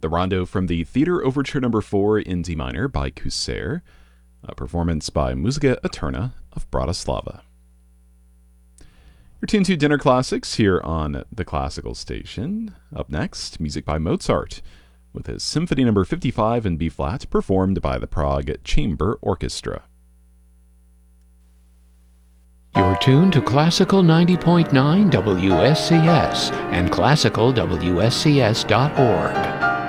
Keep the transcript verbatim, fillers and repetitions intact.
the Rondo from the Theater Overture Number four in D minor by Kuser, a performance by Musica Eterna of Bratislava. You're tuned to Dinner Classics here on the Classical Station. Up next, music by Mozart, with his Symphony Number fifty-five in B-flat, performed by the Prague Chamber Orchestra. You're tuned to Classical ninety point nine W S C S and classical W S C S dot org.